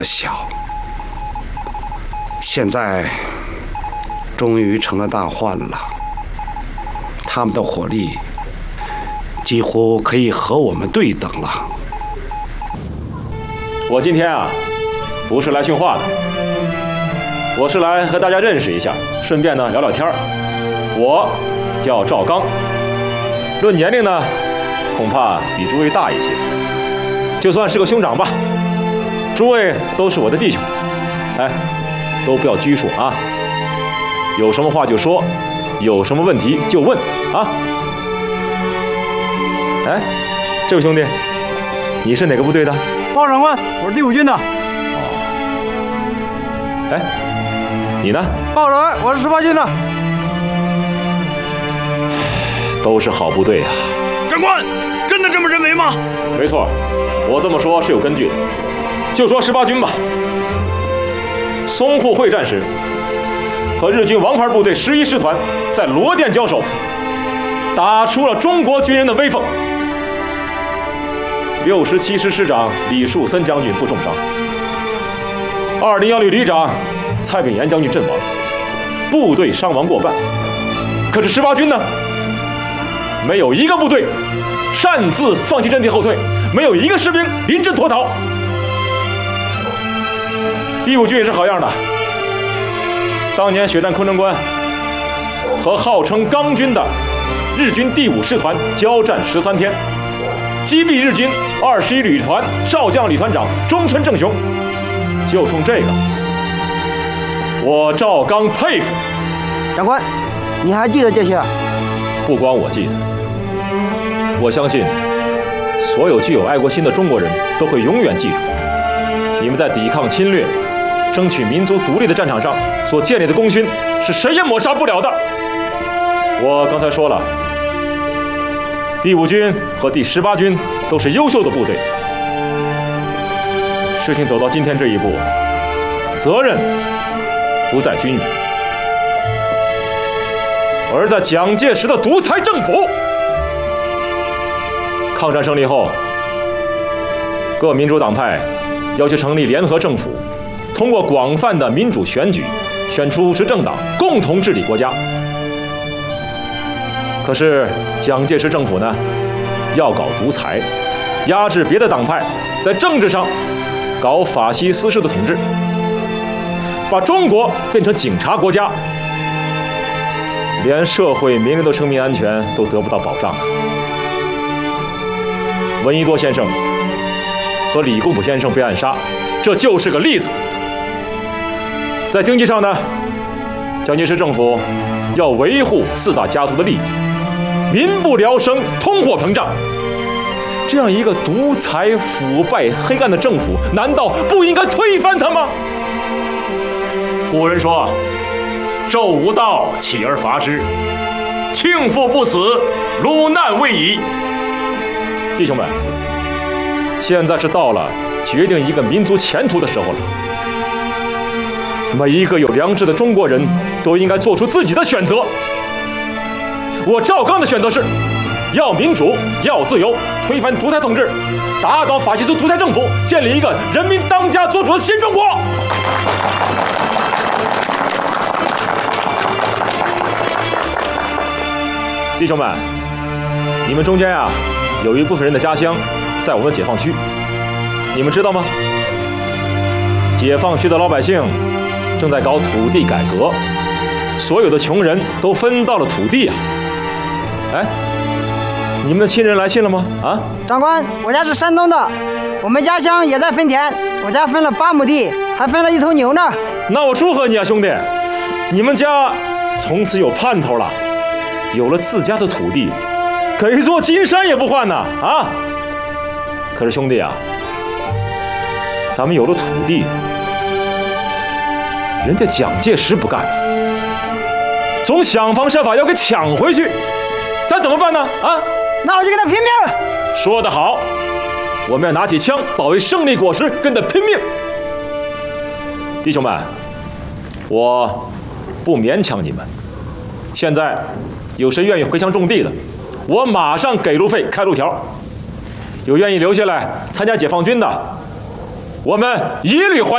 小，现在终于成了大患了。他们的火力几乎可以和我们对等了。 我今天啊，不是来训话的，我是来和大家认识一下，顺便呢聊聊天儿。我叫赵刚，论年龄呢，恐怕比诸位大一些，就算是个兄长吧。诸位都是我的弟兄，哎，都不要拘束啊！有什么话就说，有什么问题就问啊！哎，这位兄弟，你是哪个部队的？ 报长官，我是第5军的。 哦。哎，你呢？ 报长官，我是18军的。 都是好部队啊！ 长官，真的这么认为吗？ 没错，我这么说是有根据的。就说18军吧，淞沪会战时，和日军王牌部队11师团在罗店交手，打出了中国军人的威风。67师师长李树森将军负重伤，201旅旅长蔡炳炎将军阵亡，部队伤亡过半。可是18军呢，没有一个部队擅自放弃阵地后退，没有一个士兵临阵脱逃。第5军也是好样的，当年血战昆仑关，和号称钢军的日军第5师团交战13天，击毙日军21旅团少将旅团长中村正雄。就冲这个，我赵刚佩服。 长官，你还记得这些啊？ 不光我记得，我相信所有具有爱国心的中国人都会永远记住你们在抵抗侵略、争取民族独立的战场上所建立的功勋，是谁也抹杀不了的。我刚才说了，第5军和第18军都是优秀的部队。事情走到今天这一步，责任不在军人，而在蒋介石的独裁政府。抗战胜利后，各民主党派要求成立联合政府，通过广泛的民主选举，选出执政党，共同治理国家。可是蒋介石政府呢，要搞独裁，压制别的党派，在政治上搞法西斯式的统治，把中国变成警察国家，连社会民众的生命安全都得不到保障。闻一多先生和李公朴先生被暗杀，这就是个例子。在经济上呢，蒋介石政府要维护4大家族的利益，民不聊生，通货膨胀。这样一个独裁、腐败、黑暗的政府，难道不应该推翻它吗？古人说：“纣无道，起而伐之；庆父不死，鲁难未已。”弟兄们，现在是到了决定一个民族前途的时候了。每一个有良知的中国人都应该做出自己的选择。我赵刚的选择是：要民主，要自由，推翻独裁统治，打倒法西斯独裁政府，建立一个人民当家作主的新中国。弟兄们，你们中间啊，有一部分人的家乡在我们的解放区，你们知道吗？解放区的老百姓正在搞土地改革，所有的穷人都分到了土地啊！哎，你们的亲人来信了吗？啊， 长官，我家是山东的，我们家乡也在分田，我家分了8亩地，还分了1头牛呢。 那我祝贺你啊，兄弟！你们家从此有盼头了，有了自家的土地，给座金山也不换呢！啊！可是兄弟啊，咱们有了土地，人家蒋介石不干了，总想方设法要给抢回去，咱怎么办呢？啊！ 那我就跟他拼命！ 说得好，我们要拿起枪，保卫胜利果实，跟他拼命！弟兄们，我不勉强你们。现在有谁愿意回乡种地的，我马上给路费、开路条。有愿意留下来参加解放军的，我们一律欢迎。